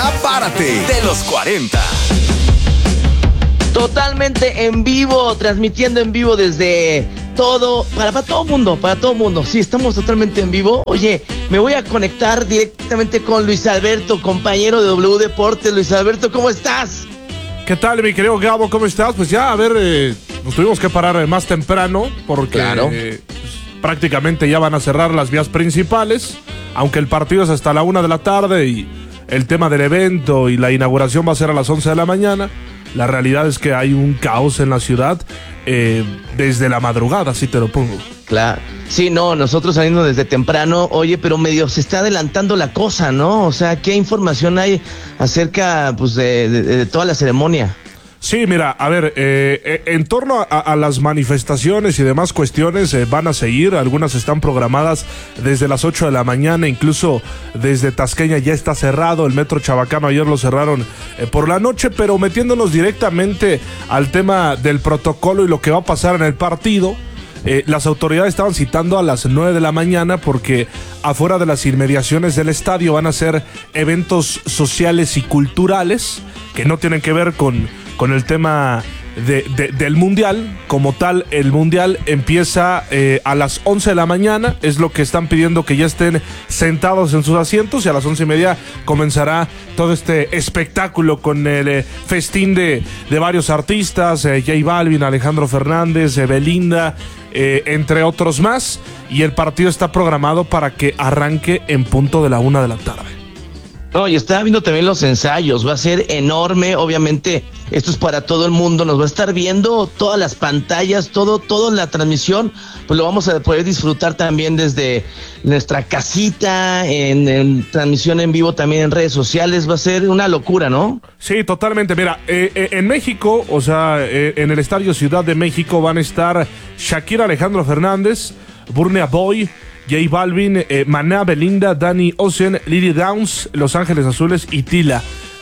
Ya párate de los 40. Totalmente en vivo, transmitiendo en vivo desde todo, para todo mundo. Sí, estamos totalmente en vivo. Oye, me voy a conectar directamente con Luis Alberto, compañero de W Deportes. Luis Alberto, ¿cómo estás? ¿Qué tal, mi querido Gabo? ¿Cómo estás? Pues ya, a ver, nos tuvimos que parar más temprano porque Claro. Prácticamente ya van a cerrar las vías principales, aunque el partido es hasta la 1 de la tarde y el tema del evento y la inauguración va a ser a las 11 de la mañana. La realidad es que hay un caos en la ciudad desde la madrugada, así te lo pongo. Claro. Sí, no, nosotros saliendo desde temprano, oye, pero medio se está adelantando la cosa, ¿no? O sea, ¿qué información hay acerca, pues, de toda la ceremonia? Sí, mira, a ver, en torno a las manifestaciones y demás cuestiones van a seguir, algunas están programadas desde las 8 de la mañana, incluso desde Tasqueña ya está cerrado, el metro Chabacano ayer lo cerraron por la noche, pero metiéndonos directamente al tema del protocolo y lo que va a pasar en el partido. Las autoridades estaban citando a las 9 de la mañana porque afuera de las inmediaciones del estadio van a ser eventos sociales y culturales que no tienen que ver con el tema del Mundial. Como tal, el Mundial empieza a las 11 de la mañana, es lo que están pidiendo, que ya estén sentados en sus asientos, y a las 11:30 comenzará todo este espectáculo con el festín de varios artistas, J Balvin, Alejandro Fernández, Belinda, entre otros más, y el partido está programado para que arranque en punto de la 1 de la tarde. No, y estaba viendo también los ensayos, va a ser enorme, obviamente, esto es para todo el mundo, nos va a estar viendo todas las pantallas, toda la transmisión, pues lo vamos a poder disfrutar también desde nuestra casita, en transmisión en vivo también en redes sociales, va a ser una locura, ¿no? Sí, totalmente, mira, en México, o sea, en el Estadio Ciudad de México van a estar Shakira, Alejandro Fernández, Burna Boy, J Balvin, Maná, Belinda, Danny Ocean, Lily Downs, Los Ángeles Azules y Tila,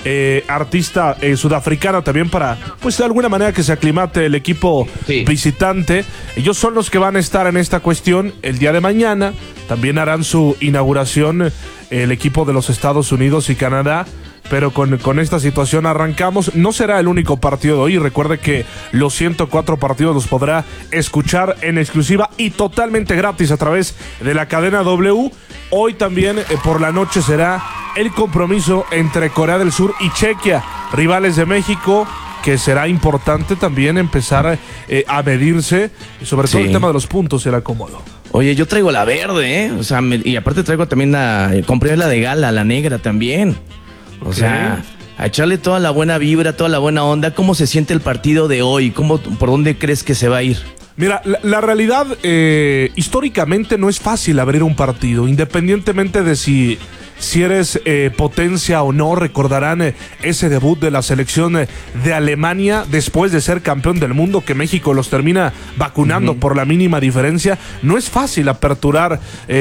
artista sudafricana también, para, pues de alguna manera que se aclimate el equipo visitante. Ellos son los que van a estar en esta cuestión el día de mañana. También harán su inauguración el equipo de los Estados Unidos y Canadá. Pero con esta situación arrancamos. No será el único partido de hoy. Recuerde que los 104 partidos los podrá escuchar en exclusiva y totalmente gratis a través de la cadena W. Hoy también por la noche será el compromiso entre Corea del Sur y Chequia, rivales de México, que será importante también empezar a medirse, sobre todo el tema de los puntos y el acomodo. Oye, yo traigo la verde, o sea, y aparte traigo también compré la de gala, la negra también. O sea, a echarle toda la buena vibra, toda la buena onda. ¿Cómo se siente el partido de hoy? ¿Por dónde crees que se va a ir? Mira, la realidad, históricamente no es fácil abrir un partido, independientemente de si eres potencia o no. Recordarán ese debut de la selección de Alemania después de ser campeón del mundo, que México los termina vacunando por la mínima diferencia. No es fácil aperturar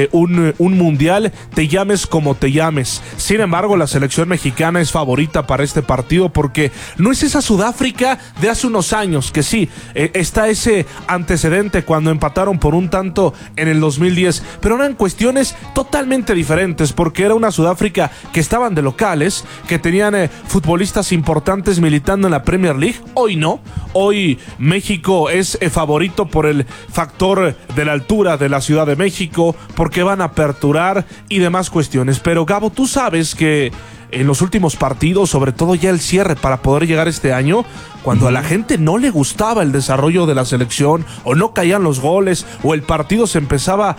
un mundial, te llames como te llames. Sin embargo, la selección mexicana es favorita para este partido porque no es esa Sudáfrica de hace unos años, que sí, está ese antecedente cuando empataron por un tanto en el 2010, pero eran cuestiones totalmente diferentes, porque era una Sudáfrica que estaban de locales, que tenían futbolistas importantes militando en la Premier League. Hoy no, hoy México es favorito por el factor de la altura de la Ciudad de México, porque van a aperturar y demás cuestiones. Pero Gabo, tú sabes que en los últimos partidos, sobre todo ya el cierre para poder llegar este año, cuando a la gente no le gustaba el desarrollo de la selección, o no caían los goles, o el partido se empezaba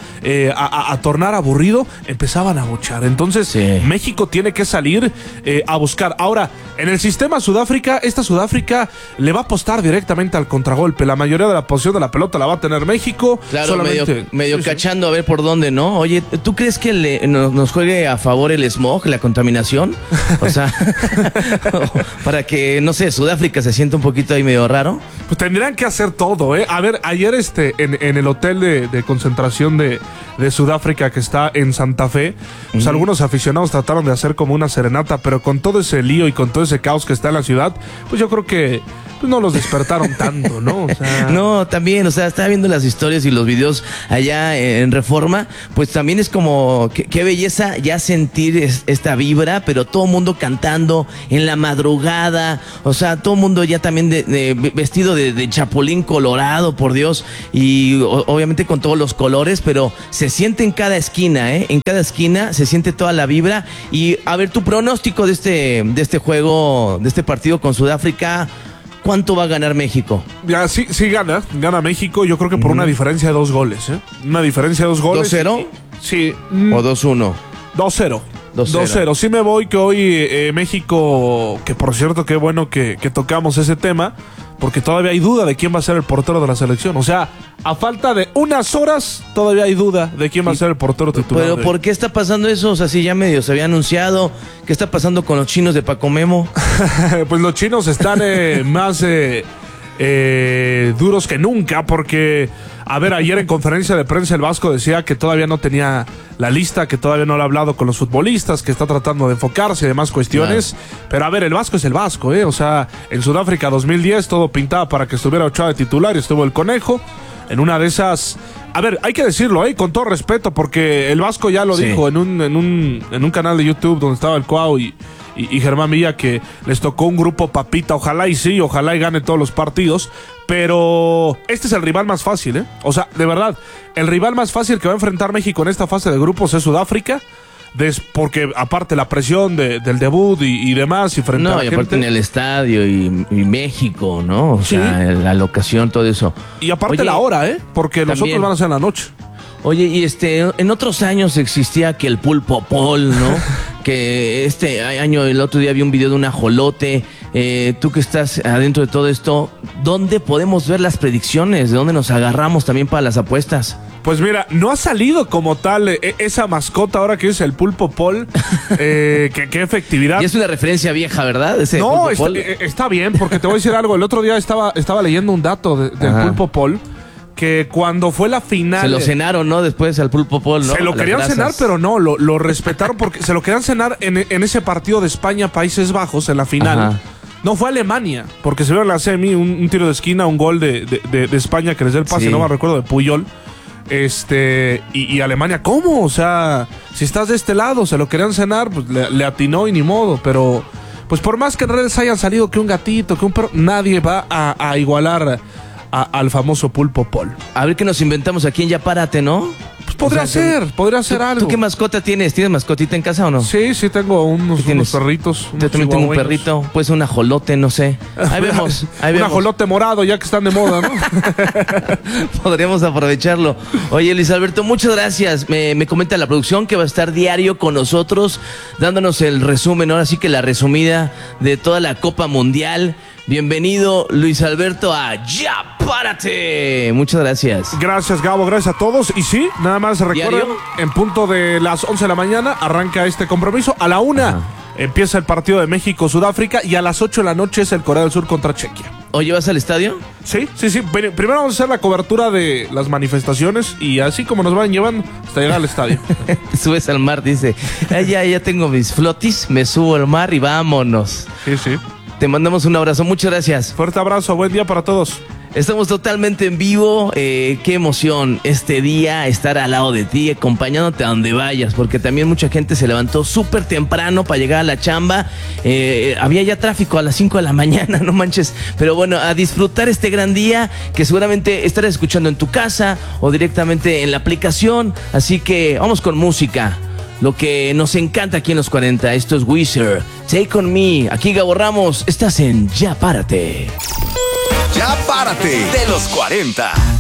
a tornar aburrido, empezaban a bochar. Entonces México tiene que salir a buscar. Ahora, en el sistema Sudáfrica, esta Sudáfrica le va a apostar directamente al contragolpe. La mayoría de la posición de la pelota la va a tener México. Claro, solamente, medio cachando a ver por dónde, ¿no? Oye, ¿tú crees que nos juegue a favor el smog, la contaminación? O sea, para que, no sé, Sudáfrica se sienta un poquito ahí medio raro. Pues tendrían que hacer todo, ¿eh? A ver, ayer en el hotel de concentración de Sudáfrica, que está en Santa Fe, pues algunos aficionados trataron de hacer como una serenata, pero con todo ese lío y con todo ese caos que está en la ciudad, pues yo creo que pues no los despertaron tanto, ¿no? O sea... No, también, o sea, estaba viendo las historias y los videos allá en Reforma, pues también es como, qué belleza ya sentir esta vibra, pero todo el mundo cantando en la madrugada, o sea, todo el mundo ya también vestido de chapulín colorado, por Dios, y obviamente con todos los colores, pero se siente en cada esquina, en cada esquina se siente toda la vibra. Y a ver, tu pronóstico de este juego, de este partido con Sudáfrica, ¿cuánto va a ganar México? Ya, sí gana México, yo creo que por una diferencia de 2 goles, Una diferencia de 2 goles. ¿2-0? Sí. ¿O 2-1? 2-0. 2-0. Sí me voy que hoy México, que por cierto qué bueno que tocamos ese tema, porque todavía hay duda de quién va a ser el portero de la selección. O sea, a falta de unas horas, todavía hay duda de quién va a ser el portero titular. Pero ¿por qué está pasando eso? O sea, si ya medio se había anunciado. ¿Qué está pasando con los chinos de Paco Memo? Pues los chinos están más duros que nunca, porque, a ver, ayer en conferencia de prensa el Vasco decía que todavía no tenía la lista, que todavía no lo ha hablado con los futbolistas, que está tratando de enfocarse y demás cuestiones. Claro. Pero a ver, el Vasco es el Vasco, O sea, en Sudáfrica 2010 todo pintaba para que estuviera Ochoa de titular y estuvo el Conejo. En una de esas... A ver, hay que decirlo, con todo respeto, porque el Vasco ya lo dijo en un canal de YouTube donde estaba el Cuau y Germán Villa, que les tocó un grupo papita. Ojalá y gane todos los partidos, pero este es el rival más fácil, O sea, de verdad, el rival más fácil que va a enfrentar México en esta fase de grupos es Sudáfrica. Porque aparte la presión del debut y demás, y frente a la y aparte en el estadio y México, ¿no? O sea, la locación, todo eso. Y aparte la hora, porque los otros van a ser en la noche. Oye, y en otros años existía que el pulpo pol, ¿no? Que este año, el otro día vi un video de un ajolote. Tú que estás adentro de todo esto, ¿dónde podemos ver las predicciones? ¿De dónde nos agarramos también para las apuestas? Pues mira, no ha salido como tal esa mascota ahora que es el pulpo pol. Qué efectividad. Y es una referencia vieja, ¿verdad? No, está bien, porque te voy a decir algo. El otro día estaba leyendo un dato del pulpo pol, que cuando fue la final... Se lo cenaron, ¿no? Después al pulpo pol, ¿no? Se lo querían cenar, pero no, lo respetaron porque se lo querían cenar en ese partido de España-Países Bajos, en la final. Ajá. No, fue Alemania, porque se vio en la semi un tiro de esquina, un gol de España que les dio el pase, no me recuerdo, de Puyol. Y Alemania, ¿cómo? O sea, si estás de este lado, se lo querían cenar, pues le atinó y ni modo, pero pues por más que en redes hayan salido que un gatito, que un perro, nadie va a igualar al famoso pulpo pol. A ver qué nos inventamos aquí en Ya Párate, ¿no? Pues podría ser algo. ¿Tú qué mascota tienes? ¿Tienes mascotita en casa o no? Sí, tengo unos perritos. Yo también tengo un perrito. Pues un ajolote, no sé. Ahí vemos. Un ajolote morado, ya que están de moda, ¿no? Podríamos aprovecharlo. Oye, Luis Alberto, muchas gracias. Me comenta la producción que va a estar diario con nosotros, dándonos el resumen, ahora sí que la resumida de toda la Copa Mundial. Bienvenido, Luis Alberto, a Ya Párate. Muchas gracias. Gracias, Gabo, gracias a todos. Y sí, nada más recuerden, en punto de las 11 de la mañana arranca este compromiso. A la 1 empieza el partido de México-Sudáfrica y a las 8 de la noche es el Corea del Sur contra Chequia. ¿Oye, vas al estadio? Sí. Primero vamos a hacer la cobertura de las manifestaciones y así como nos van llevando hasta llegar al estadio. Te subes al mar, dice. Ya tengo mis flotis, me subo al mar y vámonos. Sí. Te mandamos un abrazo, muchas gracias. Fuerte abrazo, buen día para todos. Estamos totalmente en vivo, qué emoción este día estar al lado de ti, acompañándote a donde vayas, porque también mucha gente se levantó súper temprano para llegar a la chamba, había ya tráfico a las 5 de la mañana, no manches, pero bueno, a disfrutar este gran día que seguramente estarás escuchando en tu casa o directamente en la aplicación, así que vamos con música. Lo que nos encanta aquí en los 40, esto es Weezer, Take On Me, aquí Gabo Ramos, estás en Ya Párate. Ya Párate de los 40.